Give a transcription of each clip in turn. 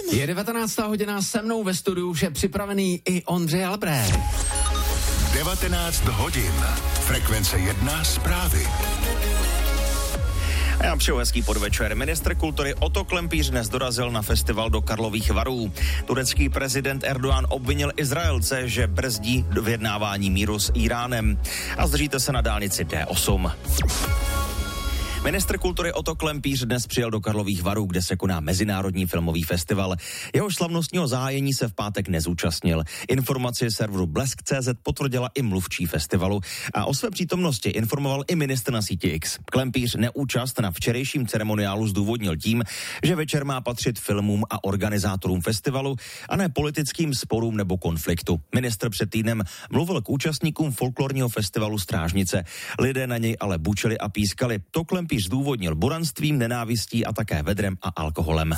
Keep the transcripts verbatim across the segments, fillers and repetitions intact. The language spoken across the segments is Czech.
Je devatenáctá hodina, se mnou ve studiu už je připravený i Ondřej Albrecht. devatenáct hodin. Frekvence jedna zprávy. A já přeju hezký podvečer. Ministr kultury Oto Klempíř dnes dorazil na festival do Karlových Varů. Turecký prezident Erdogan obvinil Izraelce, že brzdí vyjednávání míru s Íránem. A zdržíte se na dálnici D osm. Ministr kultury Oto Klempíř dnes přijel do Karlových Varů, kde se koná Mezinárodní filmový festival. Jeho slavnostního zahájení se v pátek nezúčastnil. Informaci serveru Blesk tečka cé zet potvrdila i mluvčí festivalu a o své přítomnosti informoval i ministr na síti X. Klempíř neúčast na včerejším ceremoniálu zdůvodnil tím, že večer má patřit filmům a organizátorům festivalu a ne politickým sporům nebo konfliktu. Ministr před týdnem mluvil k účastníkům folklorního festivalu Strážnice. Lidé na něj ale bučeli a pískali. To Klempíř Klempíř zdůvodnil boranstvím, nenávistí a také vedrem a alkoholem.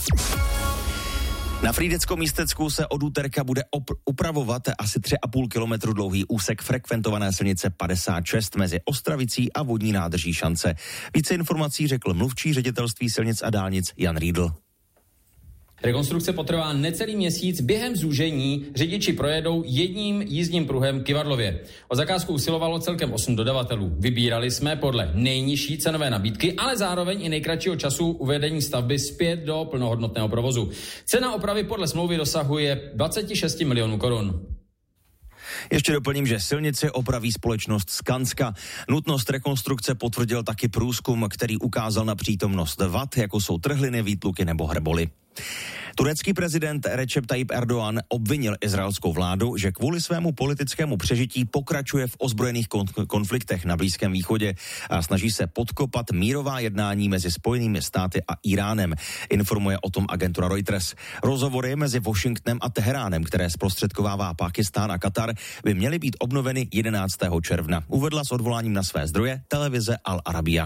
Na Frýdecko-Místecku se od úterka bude op- upravovat asi tři a půl kilometru dlouhý úsek frekventované silnice padesát šest mezi Ostravicí a vodní nádrží Šance. Více informací řekl mluvčí ředitelství silnic a dálnic Jan Riedl. Rekonstrukce potrvá necelý měsíc. Během zúžení řidiči projedou jedním jízdním pruhem k Kyvarlově. O zakázku usilovalo celkem osm dodavatelů. Vybírali jsme podle nejnižší cenové nabídky, ale zároveň i nejkratšího času uvedení stavby zpět do plnohodnotného provozu. Cena opravy podle smlouvy dosahuje dvacet šest milionů korun. Ještě doplním, že silnici opraví společnost Skanska. Nutnost rekonstrukce potvrdil taky průzkum, který ukázal na přítomnost vad, jako jsou trhliny, výtluky nebo hrboly. Turecký prezident Recep Tayyip Erdogan obvinil izraelskou vládu, že kvůli svému politickému přežití pokračuje v ozbrojených kon- konfliktech na Blízkém východě a snaží se podkopat mírová jednání mezi Spojenými státy a Íránem, informuje o tom agentura Reuters. Rozhovory mezi Washingtonem a Teheránem, které zprostředkovává Pákistán a Katar, by měly být obnoveny jedenáctého června. Uvedla s odvoláním na své zdroje televize Al Arabiya.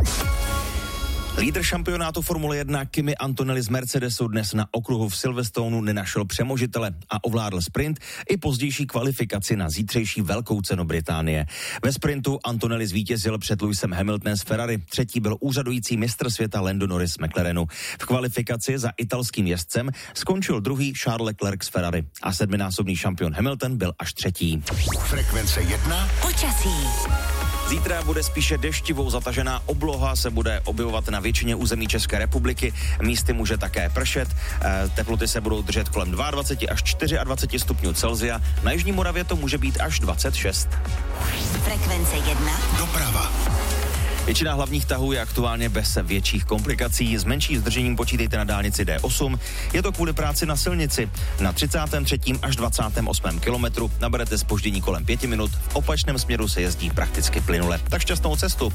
Lídr šampionátu Formule jedna Kimi Antonelli z Mercedesu dnes na okruhu v Silverstonu nenašel přemožitele a ovládl sprint i pozdější kvalifikaci na zítřejší velkou cenu Británie. Ve sprintu Antonelli zvítězil před Lewisem Hamiltonem z Ferrari, třetí byl úřadující mistr světa Lando Norris z McLarenu. V kvalifikaci za italským jezdcem skončil druhý Charles Leclerc z Ferrari a sedminásobný šampion Hamilton byl až třetí. Frekvence jedna. Počasí. Zítra bude spíše deštivou, zatažená obloha se bude objevovat na většině území České republiky. Místy může také pršet. E, teploty se budou držet kolem dvacet dva až dvacet čtyři stupňů Celsia. Na Jižní Moravě to může být až dvacet šest. Frekvence jedna. Doprava. Většina hlavních tahů je aktuálně bez větších komplikací. S menší zdržením počítejte na dálnici D osm. Je to kvůli práci na silnici. Na třicátém třetím až dvacátém osmém kilometru naberete zpoždění kolem pěti minut. V opačném směru se jezdí prakticky plynule. Tak šťastnou cestu.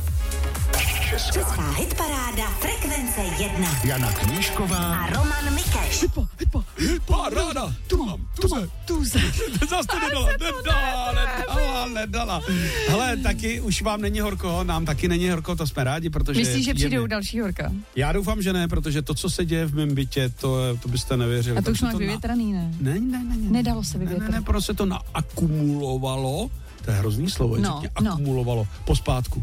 Česká hitparáda Frekvence jedna. Jana Knížková A Roman Mikeš. Hitpa, hitpa, hitparáda. Tu mám, tuze, tuze. Zas to nedala, nedala, nedala, nedala. Hele, taky už vám není horko, nám taky není horko, to jsme rádi, protože... Myslíš, že přijdou jemně. další horka? Já doufám, že ne, protože to, co se děje v mém bytě, to, to byste nevěřili. A to už máš na... vyvětraný, ne? Ne, ne, ne, ne. Nedalo se ne, ne, vyvětrat. ne, protože se to naakumulovalo, to je hrozný slovo, No, no, no. akumulovalo, pospátku.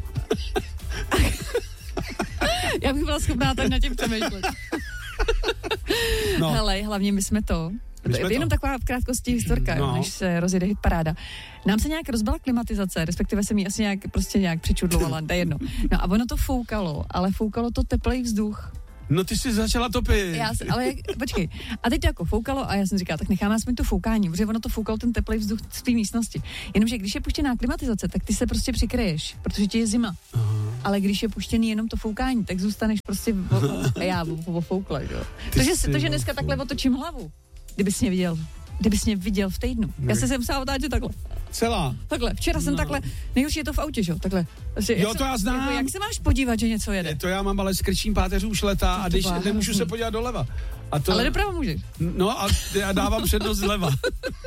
Já bych byla schopná tak na tím přemýšlet. No. Hele, hlavně my jsme to. My jsme Jenom to. taková v krátkosti historka, No. než se rozjede hitparáda. Nám se nějak rozbila klimatizace, respektive jsem ji asi nějak, prostě nějak přičudlovala, to je jedno. No a ono to foukalo, ale foukalo to teplej vzduch. No ty jsi začala topit. Já, se- ale jak, počkej, a teď to jako foukalo a já jsem říkala, tak necháme aspoň to foukání, protože ono to foukalo ten teplej vzduch z té místnosti. Jenomže když je puštěná klimatizace, tak ty se prostě přikryješ, protože ti je zima. Aha. Ale když je puštěný jenom to foukání, tak zůstaneš prostě a já ofoukla, jo. To, že, to, že dneska takhle otočím hlavu, kdybys mě viděl, kdybys mě viděl v týdnu. Já jsem se musela otáčet takhle. Celá. Takhle, včera jsem No. takhle, nejhorší je to v autě, že jo, takhle. Prostě, Jo, jak to se, já znám. Jako, jak se máš podívat, že něco jede? Ne, to já mám, ale skrčím páteři už leta a když byla nemůžu hrozný. se podívat doleva. A to, Ale doprava můžeš. No a já dávám přednost zleva.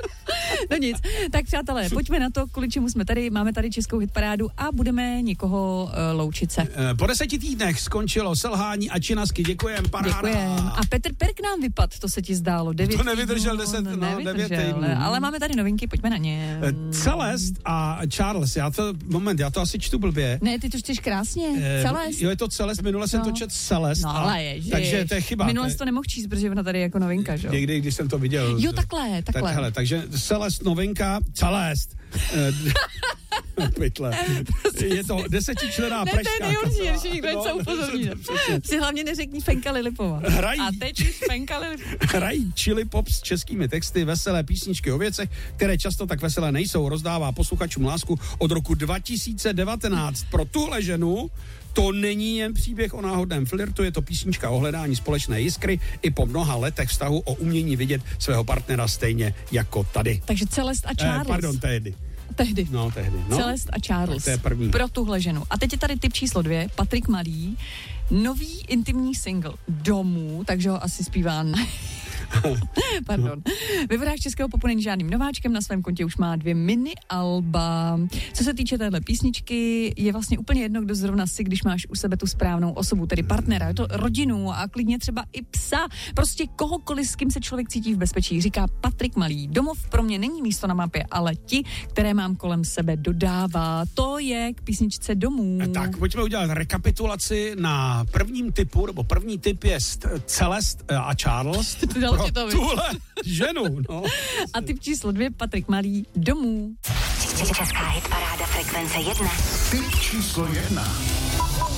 No nic, tak přátelé, pojďme na to, kvůli čemu jsme tady. Máme tady českou hitparádu a budeme někoho uh, loučit se. Po deseti týdnech skončilo selhání a činasky. Děkujem, paráda. Děkujem. A Petr Perk nám vypad, to se ti zdálo. Devět to nevydržel týdnů, deset, no, nevydržel, devět týdnů. Ale máme tady novinky, pojďme na ně. Celest a Charles, já to, moment, já to asi čtu blbě. Ne, ty to čteš krásně, Eh, Celest. Jo, je to Celest, minule jsem No. to čet Celest. No a- ale ježiš. Takže to je chyba. Minule to jsi je- to nemohl číst, protože ona tady je jako novinka, že jo? Někdy, když jsem to viděl. Jo, takhle, takhle. Tak, hele, takže Celest novinka, Celest. Eh, Pytle. Je to desetičlenná Ne, pražská to je nejhorší, kapela. že nikdo něco No, upozorní. přesně. Si hlavně neřekni Fenka Lilipova. Hrají. A teď už Fenka Lilipova. Hrají chili pop s českými texty, veselé písničky o věcech, které často tak veselé nejsou. Rozdává posluchačům lásku od roku dva tisíce devatenáct. Pro tuhle ženu to není jen příběh o náhodném flirtu, je to písnička o hledání společné jiskry i po mnoha letech vztahu o umění vidět svého partnera stejně jako tady. Takže Celest a Eh, Charles. pardon, tehdy. Tehdy. No, tehdy. No. Celest a Charles. To je první. Pro tuhle ženu. A teď je tady tip číslo dvě, Patrik Malý. Nový intimní single Domů, takže ho asi zpívá na... Pardon. Ve vodách českého popu není žádným nováčkem, na svém kontě už má dvě mini alba. Co se týče téhle písničky, je vlastně úplně jedno, kdo zrovna si, když máš u sebe tu správnou osobu, tedy partnera, je to rodinu a klidně třeba i psa, prostě kohokoliv, s kým se člověk cítí v bezpečí, říká Patrik Malý. Domov pro mě není místo na mapě, ale ti, které mám kolem sebe, dodává. To je k písničce Domů. Tak, pojďme udělat rekapitulaci na prvním typu, nebo první typ je st- Celest eh, a Charles. Dal Pro ti to, viď? tuhle ženu, no. A typ číslo dvě, Patrik Malý, Domů. Česká hitparáda Frekvence jedna. Tip číslo jedna.